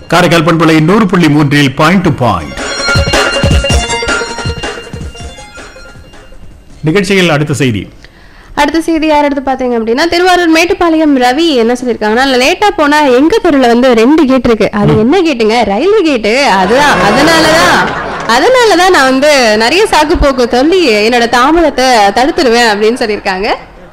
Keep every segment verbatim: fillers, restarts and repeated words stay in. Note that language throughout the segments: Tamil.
காரைக்கால் பண்பலை நூறு புள்ளி மூன்றில் பாயிண்ட் டு பாயிண்ட் நிகழ்ச்சியில் அடுத்த செய்தி. அடுத்த செய்தி யார் எடுத்து பாத்தீங்க அப்படின்னா, திருவாரூர் மேட்டுப்பாளையம் ரவி என்ன சொல்லியிருக்காங்கன்னா, லேட்டா போனா எங்க தெருல வந்து ரெண்டு கேட் இருக்கு. அது என்ன கேட்டுங்க? ரயில்வே கேட்டு. அதுதான் அதனாலதான் அதனாலதான் நான் வந்து நிறைய சாக்கு போக்கு சொல்லி என்னோட தாமதத்தை தடுத்துருவேன் அப்படின்னு சொல்லியிருக்காங்க.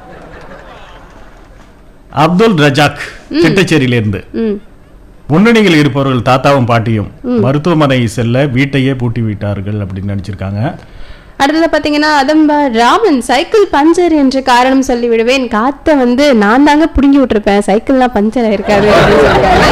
அப்துல் ரஜாக் திட்டச்சேரியிலிருந்து ம் முன்னணியில் இருப்பவர்கள் தாத்தாவும் பாட்டியும் மருத்துவமனை செல்ல வீட்டையே பூட்டி விட்டார்கள் அப்படின்னு நினைச்சிருக்காங்க. அடுத்தது பாத்தீங்கன்னா, அதம்பா ராமன் சைக்கிள் பஞ்சர் என்று காரணம் சொல்லி விடுவேன், காத்த வந்து நான் தாங்க புடுங்கி விட்டுருப்பேன், சைக்கிள்லாம் பஞ்சர் ஆயிருக்காது அப்படின்னு சொல்லியிருக்காங்க.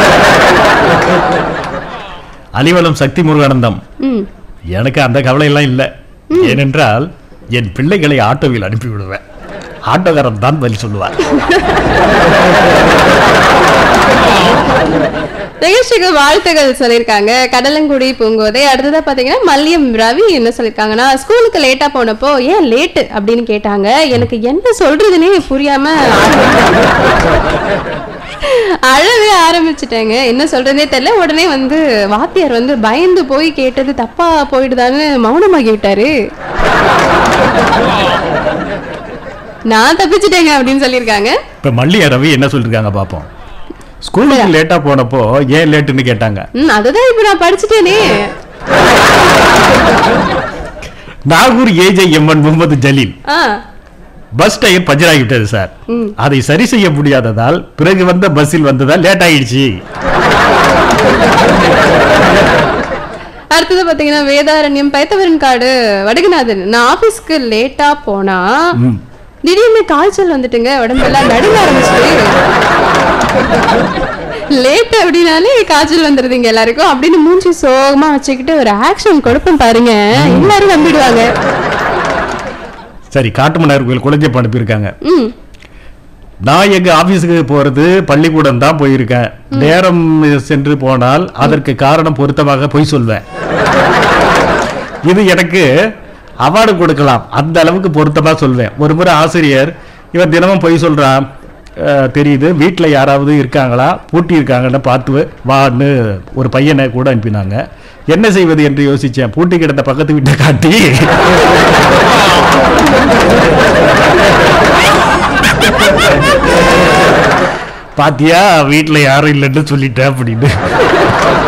அலிவலம் சக்தி முருகானந்தம், ம் எனக்கு அந்த கவலை எல்லாம் இல்லை. ஏனென்றால் என் பிள்ளைகளை ஆட்டோவில் அனுப்பி விடுவேன், ஆட்டோகாரன் தான் பதில் சொல்லுவார். நிகழ்ச்சிக்கு வாழ்த்துகள் சொல்லியிருக்காங்க கடலங்குடி பூங்கோதை. அடுத்ததா பாத்தீங்கன்னா மல்லியம் ரவி என்ன சொல்லியிருக்காங்கன்னா, ஸ்கூலுக்கு லேட்டா போனப்போ ஏன் லேட்டு அப்படின்னு கேட்டாங்க, எனக்கு என்ன சொல்றதுன்னே புரியாம அழவே ஆரம்பிச்சுட்டேங்க, என்ன சொல்றதே தெரியல. உடனே வந்து வாத்தியார் வந்து பயந்து போய் கேட்டது தப்பா போயிடுதான்னு மௌனமாகி விட்டாரு. நான் தப்பிச்சுட்டேங்க அப்படின்னு சொல்லியிருக்காங்க. இப்ப மல்லிய ரவி என்ன சொல்லிருக்காங்க பாப்போம். ஸ்கூலுக்கு லேட்டா போனப்போ ஏன் லேட்டுன்னு கேட்டாங்க. ம் அதுதான் இப்ப நான் படிச்சுட்டேனே. நாகூர் ஏஜே எம்என் முகமது ஜலீல், ஆ பஸ் டயர் பஞ்சர் ஆகிவிட்டது சார், அதை சரி செய்ய முடியாததால் பிறகு வந்த பஸ்ஸில் வந்ததால் லேட் ஆயிடுச்சு. அடுத்தது பாத்தீங்கன்னா வேதாரண்யம் பைத்தவரன் காடு வடகுநாதன், நான் ஆபீஸ்க்கு லேட்டா போனா திடீர்னு காய்ச்சல் வந்துட்டுங்க, உடம்பெல்லாம் நடுங்க ஆரம்பிச்சுட்டு. லேட் அப்படின்னாலே காய்ச்சல் வந்துருதுங்க எல்லாருக்கும் அப்படின்னு மூஞ்சி சோகமா வச்சுக்கிட்டு ஒரு ஆக்ஷன் கொடுப்பேன் பாருங்க, எல்லாரும் நம்பிடுவாங்க. சரி, காட்டுமன்னார் கோயில் குழந்தை அனுப்பியிருக்காங்க. நான் எங்க ஆபீஸுக்கு போறது பள்ளிக்கூடம் தான் போயிருக்கேன், நேரம் சென்று போனால் அதற்கு காரணம் பொருத்தமாக பொய் சொல்வேன், இது எனக்கு அவார்டு கொடுக்கலாம், அந்த அளவுக்கு பொருத்தமா சொல்வேன். ஒரு முறை ஆசிரியர், இவன் தினமும் பொய் சொல்றான் தெரியுது, வீட்டில் யாராவது இருக்காங்களா பூட்டி இருக்காங்கன்னு பார்த்து வான்னு ஒரு பையனை கூட அனுப்பினாங்க. என்ன செய்வது என்று யோசிச்சேன், பூட்டி கிடந்த பக்கத்து வீட்டை காட்டி பாத்தியா வீட்டில் யாரும் இல்லைன்னு சொல்லிட்டேன் அப்படின்னு.